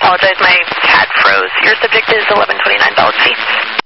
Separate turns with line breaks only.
apologize, my CAD froze. Your subject is 1129 Ballad C.